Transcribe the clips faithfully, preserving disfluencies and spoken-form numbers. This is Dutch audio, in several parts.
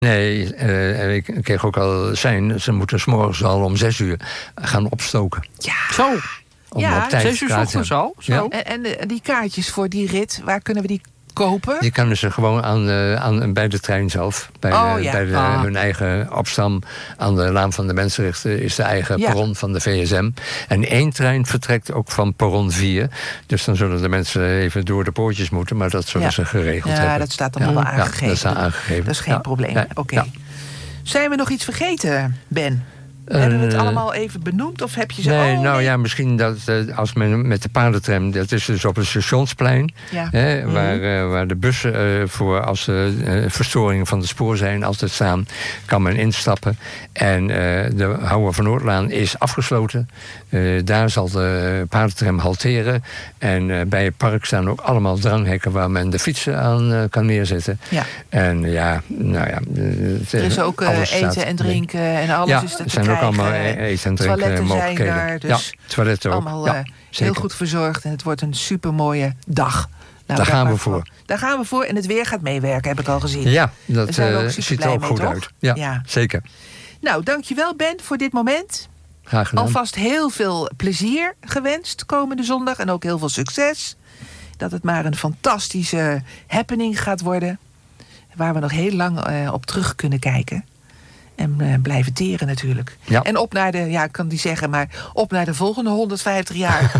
Nee, uh, ik kreeg ook al zijn, ze moeten 's morgens al om zes uur gaan opstoken. Ja, zo. Om ja, op tijd zes uur 's ochtends al. Zo. Ja. En, en de, die kaartjes voor die rit, waar kunnen we die kopen? Die kunnen ze gewoon aan, uh, aan, bij de trein zelf. Bij, Oh, uh, ja. bij de, ah. hun eigen opstam aan de Laan van de Mensenrechten is de eigen Ja. perron van de V S M. En één trein vertrekt ook van perron vier. Dus dan zullen de mensen even door de poortjes moeten, maar dat zullen Ja. ze geregeld Ja, hebben. dat staat allemaal wel aangegeven. Ja, dat staat aangegeven. Dat is geen Ja. probleem. Ja. Oké. Ja. Zijn we nog iets vergeten, Ben? Hebben we het Uh, allemaal even benoemd? Of heb je ze... Nee, oh, nou nee. ja, misschien dat uh, als men met de paardentram, dat is dus op het stationsplein, Ja. hè, Mhm. waar, uh, waar de bussen uh, voor als er uh, verstoringen van het spoor zijn altijd staan, kan men instappen. En uh, de Houwer van Noordlaan is afgesloten. Uh, daar zal de paardentram halteren. En uh, bij het park staan ook allemaal dranghekken waar men de fietsen aan uh, kan neerzetten. Ja. En uh, ja, nou ja. Uh, Er is ook uh, alles eten staat- en drinken en alles ja, is er te er zijn krijgen. ook allemaal e- eten en drinken Toiletten zijn mogelijkheden. daar, dus ja, toiletten ook. allemaal Ja, uh, heel zeker. goed verzorgd. En het wordt een supermooie dag. Nou, Daar gaan maar we voor. Daar gaan we voor en het weer gaat meewerken, heb ik al gezien. Ja, dat Daar zijn we ook uh, super ziet er blij ook mee, goed toch? uit. Ja, Ja. zeker. Nou, dankjewel Ben voor dit moment. Graag gedaan. Alvast heel veel plezier gewenst komende zondag. En ook heel veel succes. Dat het maar een fantastische happening gaat worden. Waar we nog heel lang uh, op terug kunnen kijken. En uh, blijven teren natuurlijk. Ja. En op naar de, ja, ik kan niet zeggen, maar op naar de volgende honderdvijftig jaar.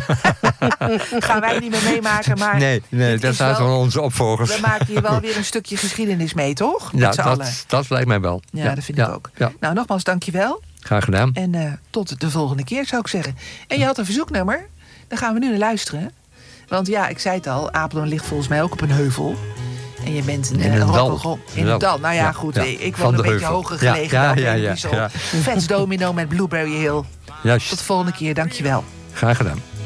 Gaan wij niet meer meemaken, maar... Nee, nee dit dat is staat wel- van onze opvolgers. We maken hier wel weer een stukje geschiedenis mee, toch? Met Ja, z'n allen. dat, dat lijkt mij wel. Ja, dat vind ja, ik ook. Ja, Nou, nogmaals, dankjewel. graag gedaan. En uh, tot de volgende keer, zou ik zeggen. En je had een verzoeknummer. Daar gaan we nu naar luisteren. Want ja, ik zei het al, Apeldoorn ligt volgens mij ook op een heuvel. En je bent een, In uh, een dal. rock'n'roll- In een dal. Nou ja, Ja, goed. ja. Ik Van woon een de beetje heuvel. hoger Ja, gelegen. ja, dan ja, Ben ja, Wiesel. ja. Vets Domino met Blueberry Hill. Juist. Tot de volgende keer, dankjewel. Graag gedaan.